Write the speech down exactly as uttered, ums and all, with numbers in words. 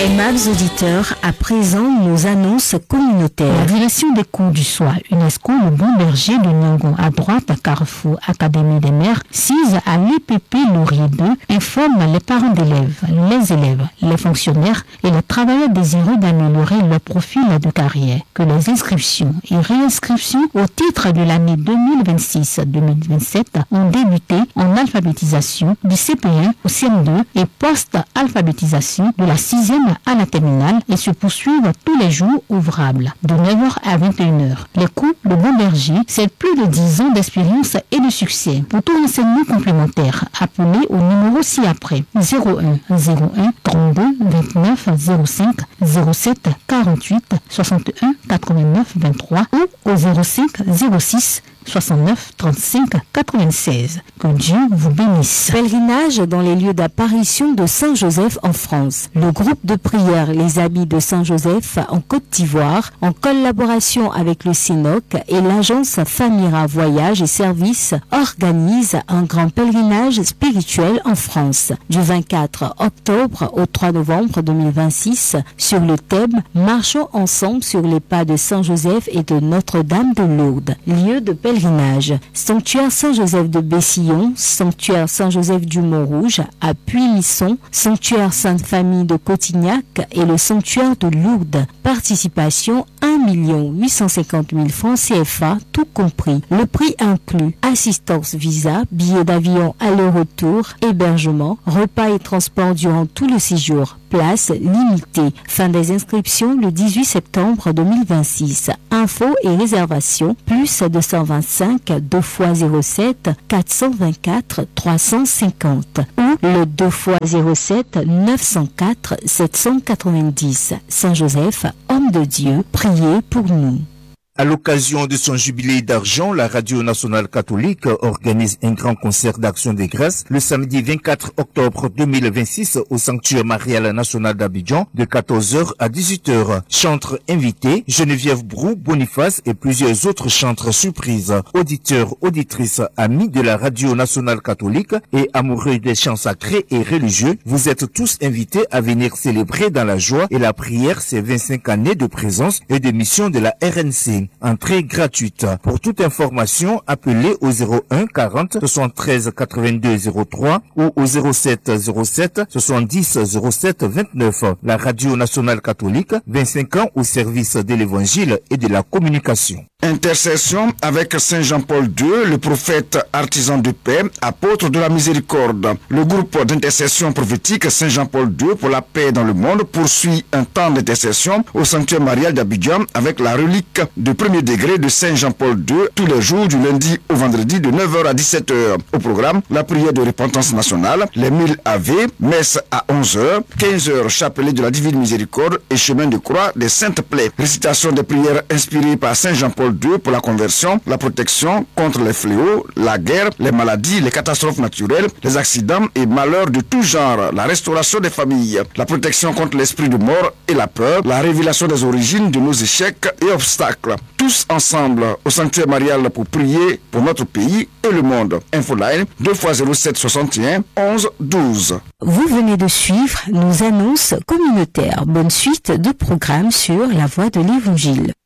Aimables auditeurs, à présent nos annonces communautaires. La direction des cours du soir UNESCO Le Bon Berger de Nyangon à droite à Carrefour Académie des Mères, sise à l'E P P Laurier deux, informe les parents d'élèves, les élèves, les fonctionnaires et les travailleurs désireux d'améliorer leur profil de carrière que les inscriptions et réinscriptions au titre de l'année deux mille vingt-six deux mille vingt-sept ont débuté en alphabétisation du C P un au C M deux et post-alphabétisation de la sixième à la terminale et se poursuivent tous les jours ouvrables de neuf heures à vingt et une heures. Les cours de Bon Berger, c'est plus de dix ans d'expérience et de succès. Pour tout renseignement complémentaire, appelez au numéro ci-après zéro un zéro un trente-deux vingt-neuf zéro cinq zéro sept quarante-huit soixante-et-un quatre-vingt-neuf vingt-trois ou au zéro cinq zéro six soixante-neuf trente-cinq quatre-vingt-seize. Que Dieu vous bénisse. Pèlerinage dans les lieux d'apparition de Saint-Joseph en France. Le groupe de prière Les Habits de Saint-Joseph en Côte d'Ivoire, en collaboration avec le C N O C et l'agence Famira Voyage et Services, organise un grand pèlerinage spirituel en France du vingt-quatre octobre au trois novembre deux mille vingt-six sur le thème Marchons ensemble sur les pas de Saint-Joseph et de Notre-Dame de Lourdes. Lieu de pèlerinage. Sanctuaire Saint-Joseph de Bessillon, Sanctuaire Saint-Joseph du Mont-Rouge à Puy-Misson, Sanctuaire Sainte-Famille de Cotignac et le Sanctuaire de Lourdes. Participation un million huit cent cinquante mille francs C F A, tout compris. Le prix inclut assistance visa, billets d'avion aller-retour, hébergement, repas et transport durant tout le séjour. Place limitée. Fin des inscriptions le dix-huit septembre deux mille vingt-six. Infos et réservations plus deux cent vingt-cinq deux fois zéro sept quatre cent vingt-quatre trois cent cinquante ou le deux fois zéro sept neuf cent quatre sept cent quatre-vingt-dix. Saint-Joseph, homme de Dieu, priez pour nous. À l'occasion de son jubilé d'argent, la Radio Nationale Catholique organise un grand concert d'action de grâce le samedi vingt-quatre octobre deux mille vingt-six au Sanctuaire Marial National d'Abidjan de quatorze heures à dix-huit heures. Chantres invités, Geneviève Brou, Boniface et plusieurs autres chantres surprises. Auditeurs, auditrices, amis de la Radio Nationale Catholique et amoureux des chants sacrés et religieux, vous êtes tous invités à venir célébrer dans la joie et la prière ces vingt-cinq années de présence et de mission de la R N C. Entrée gratuite. Pour toute information, appelez au zéro un quarante soixante-treize quatre-vingt-deux zéro trois ou au zéro sept zéro sept soixante-dix zéro sept vingt-neuf. La Radio Nationale Catholique, vingt-cinq ans au service de l'Évangile et de la communication. Intercession avec Saint Jean-Paul deux, le prophète artisan de paix, apôtre de la miséricorde. Le groupe d'intercession prophétique Saint Jean-Paul deux pour la paix dans le monde poursuit un temps d'intercession au sanctuaire marial d'Abidjan avec la relique de premier degré de Saint Jean-Paul deux tous les jours du lundi au vendredi de neuf heures à dix-sept heures. Au programme, la prière de repentance nationale, les mille Ave, messe à onze heures, quinze heures, chapelet de la divine miséricorde et chemin de croix des saintes plaies. Récitation des prières inspirées par Saint Jean-Paul deux pour la conversion, la protection contre les fléaux, la guerre, les maladies, les catastrophes naturelles, les accidents et malheurs de tout genre, la restauration des familles, la protection contre l'esprit de mort et la peur, la révélation des origines de nos échecs et obstacles. Tous ensemble au sanctuaire marial pour prier pour notre pays et le monde. Infoline deux fois zéro sept soixante et un onze douze. Vous venez de suivre nos annonces communautaires. Bonne suite de programmes sur la voie de l'Évangile.